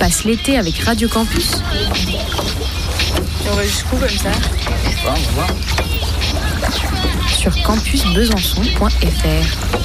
passe l'été avec Radio Campus? Et on va jusqu'où comme ça? On va voir. Sur campusbesançon.fr.